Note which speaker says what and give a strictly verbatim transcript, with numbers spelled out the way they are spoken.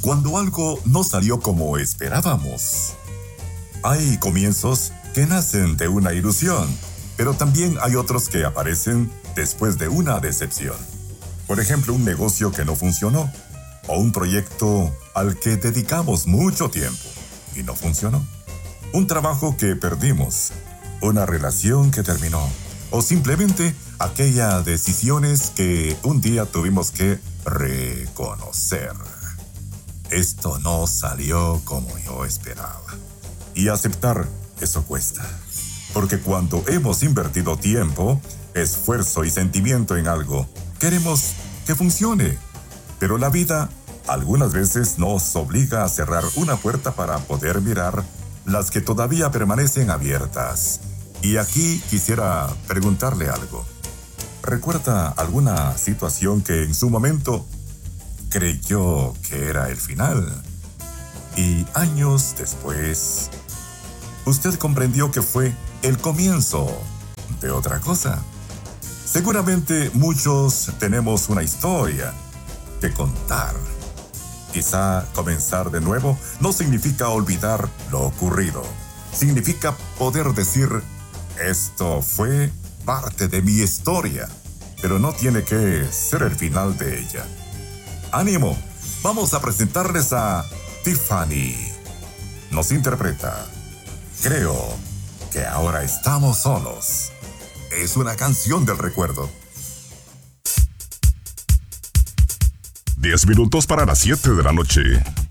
Speaker 1: cuando algo no salió como esperábamos. Hay comienzos que nacen de una ilusión, pero también hay otros que aparecen después de una decepción. Por ejemplo, un negocio que no funcionó, o un proyecto al que dedicamos mucho tiempo y no funcionó. Un trabajo que perdimos, una relación que terminó, o simplemente aquellas decisiones que un día tuvimos que reconocer. Esto no salió como yo esperaba. Y aceptar, eso cuesta. Porque cuando hemos invertido tiempo, esfuerzo y sentimiento en algo, queremos que funcione. Pero la vida algunas veces nos obliga a cerrar una puerta para poder mirar las que todavía permanecen abiertas. Y aquí quisiera preguntarle algo. ¿Recuerda alguna situación que en su momento creyó que era el final? Y años después, usted comprendió que fue el comienzo de otra cosa. Seguramente muchos tenemos una historia que contar. Quizá comenzar de nuevo no significa olvidar lo ocurrido. Significa poder decir, esto fue parte de mi historia, pero no tiene que ser el final de ella. ¡Ánimo! Vamos a presentarles a Tiffany. Nos interpreta Creo que ahora estamos solos. Es una canción del recuerdo.
Speaker 2: Diez minutos para las siete de la noche.